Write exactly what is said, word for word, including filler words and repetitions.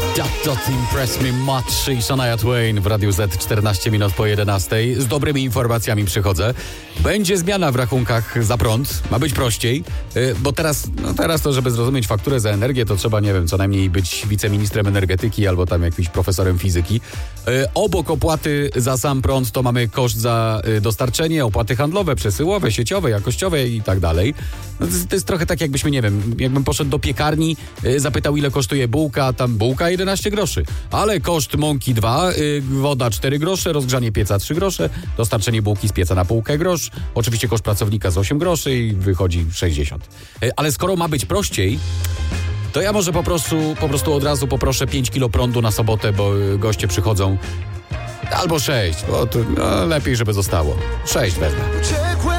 That Don't Impress Me Much i Shania Twain w Radiu Z, czternaście minut po jedenastej. Z dobrymi informacjami przychodzę. Będzie zmiana w rachunkach za prąd, ma być prościej, bo teraz, no teraz to, żeby zrozumieć fakturę za energię, to trzeba, nie wiem, co najmniej być wiceministrem energetyki albo tam jakimś profesorem fizyki. Obok opłaty za sam prąd to mamy koszt za dostarczenie, opłaty handlowe, przesyłowe, sieciowe, jakościowe i tak dalej. No to, to jest trochę tak, jakbyśmy, nie wiem, jakbym poszedł do piekarni, zapytał, ile kosztuje bułka, tam bułka jedenaście groszy, ale koszt mąki dwa, woda cztery grosze, rozgrzanie pieca trzy grosze, dostarczenie bułki z pieca na półkę grosz, oczywiście koszt pracownika z osiem groszy i wychodzi sześćdziesiąt. Ale skoro ma być prościej, to ja może po prostu, po prostu od razu poproszę pięć kilo prądu na sobotę, bo goście przychodzą. Albo sześć, bo to no, lepiej, żeby zostało. sześć wezmę.